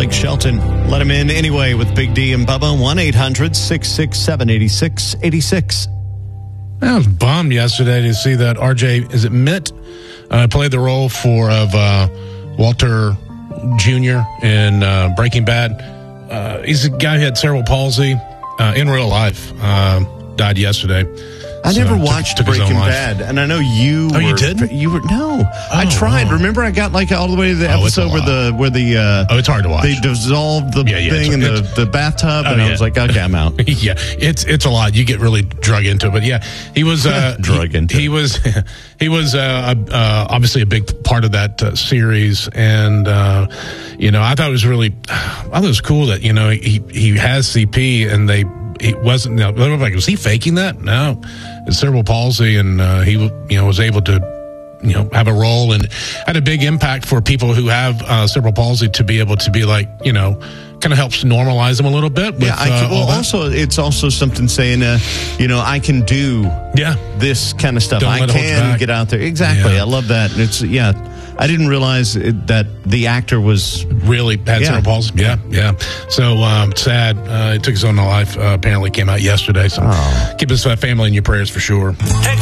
Blake Shelton. Let him in anyway with Big D and Bubba. 1-800-667-8686. I was bummed yesterday to see that RJ, is it Mitt, played the role of Walter Jr. in Breaking Bad. He's a guy who had cerebral palsy in real life. Died yesterday. I never watched Breaking Bad, and I know you. Oh, you didn't? You were no. I tried. Remember, I got like all the way to the episode where the it's hard to watch. They dissolved the thing in the bathtub, and I was like, okay, I'm out. Yeah, it's a lot. You get really drug into it, but yeah, he was drug into. He was obviously a big part of that series, and I thought it was cool that he has CP, and he wasn't. Like, was he faking that? No, it's cerebral palsy, and he was able to have a role and had a big impact for people who have cerebral palsy to be able to be like kind of helps normalize them a little bit. With, it's also something saying I can do this kind of stuff. I can get out there. Exactly. I love that. It's I didn't realize that the actor was really had cerebral palsy. Yeah. So sad. He took his own life. Apparently came out yesterday. So keep his family in your prayers for sure.